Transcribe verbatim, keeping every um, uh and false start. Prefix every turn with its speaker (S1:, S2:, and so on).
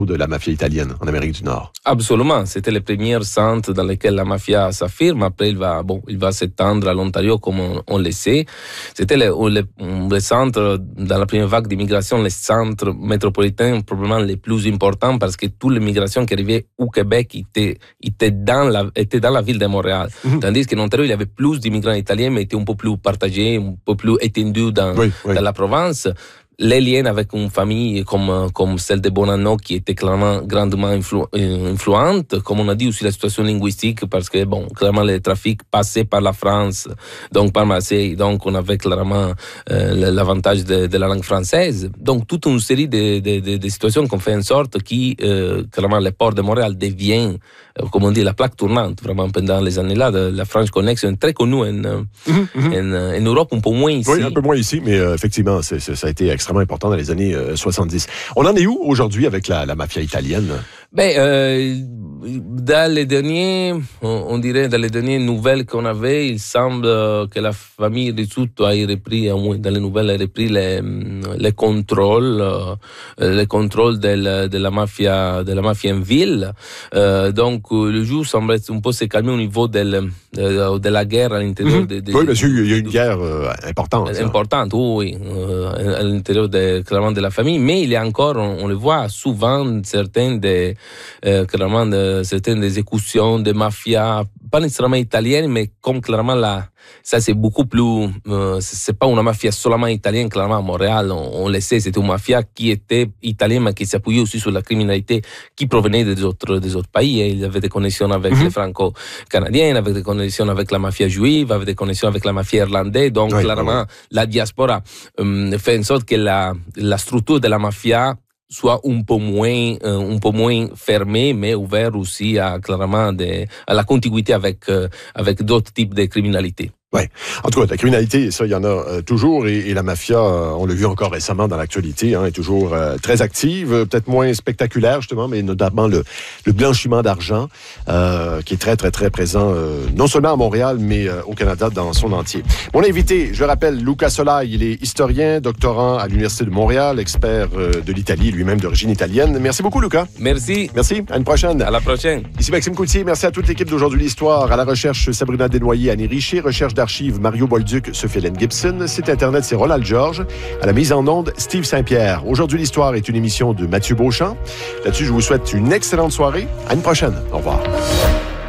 S1: de la mafia italienne en Amérique du Nord.
S2: Absolument, c'était les premiers centres dans lesquels la mafia s'affirme. Après, il va, bon, il va s'étendre à l'Ontario comme on, on le sait. C'était les, les, les centres, dans la première vague d'immigration, les centres métropolitains probablement les plus importants parce que toute l'immigration qui arrivait au Québec était, était, dans, la, était dans la ville de Montréal. Mm-hmm. Tandis qu'en Ontario, il y avait plus d'immigrants italiens, mais étaient un peu plus partagés, un peu plus étendus dans, oui, oui. dans la province. Les liens avec une famille comme, comme celle de Bonanno qui était clairement grandement influ, influente, comme on a dit aussi la situation linguistique parce que bon, clairement le trafic passait par la France, donc par Marseille, donc on avait clairement euh, l'avantage de, de la langue française. Donc toute une série de, de, de, de situations qu'on fait en sorte que euh, clairement le port de Montréal devient, euh, comme on dit, la plaque tournante vraiment pendant les années-là. De, la French Connection très connue en, mm-hmm. en, en Europe, un peu moins ici.
S1: Oui, un peu moins ici, mais euh, effectivement, c'est, c'est, ça a été extrêmement important dans les années euh, soixante-dix. On en est où aujourd'hui avec la, la mafia italienne?
S2: Ben, euh, dans les derniers, on, on dirait, dans les dernières nouvelles qu'on avait, il semble que la famille Rizzuto a repris, au moins dans les nouvelles, a repris les, les contrôles, euh, les contrôles de la, de la mafia, de la mafia en ville. Euh, donc, le jour semble être un peu se calmer au niveau de, de, de la guerre à l'intérieur. Mm-hmm. de, de,
S1: oui, monsieur, il y a une guerre euh, importante.
S2: Importante, oui, euh, à l'intérieur de, clairement de la famille, mais il y a encore, on, on le voit souvent, certains des Euh, clairement de, certaines exécutions de mafia, pas nécessairement italienne, mais comme clairement la, ça c'est beaucoup plus, euh, c'est pas une mafia seulement italienne, clairement à Montréal, on, on le sait, c'était une mafia qui était italienne, mais qui s'appuyait aussi sur la criminalité qui provenait des autres, des autres pays. Il y avait des connexions avec mm-hmm. les franco-canadiens, avec des connexions avec la mafia juive, avec des connexions avec la mafia irlandaise, donc oui, clairement oui. la diaspora euh, fait en sorte que la, la structure de la mafia soit un peu moins, euh, un peu moins fermé, mais ouvert aussi à, clairement, des, à la contiguïté avec, euh, avec d'autres types de criminalité.
S1: Oui. En tout cas, la criminalité, ça, il y en a euh, toujours. Et, et la mafia, euh, on l'a vu encore récemment dans l'actualité, hein, est toujours euh, très active, euh, peut-être moins spectaculaire, justement, mais notamment le, le blanchiment d'argent, euh, qui est très, très, très présent, euh, non seulement à Montréal, mais euh, au Canada dans son entier. Mon invité, je le rappelle, Luca Solai, il est historien, doctorant à l'Université de Montréal, expert euh, de l'Italie, lui-même d'origine italienne. Merci beaucoup, Luca.
S2: Merci.
S1: Merci. À une prochaine.
S2: À la prochaine.
S1: Ici Maxime Coutier. Merci à toute l'équipe d'Aujourd'hui l'Histoire. À la recherche, Sabrina Desnoyers, Annie Richer. Recherche d'archives, Mario Bolduc, Sophie-Hélène Gibson. Site Internet, c'est Ronald Georges. À la mise en onde, Steve Saint-Pierre. Aujourd'hui, l'Histoire est une émission de Mathieu Beauchamp. Là-dessus, je vous souhaite une excellente soirée. À une prochaine. Au revoir.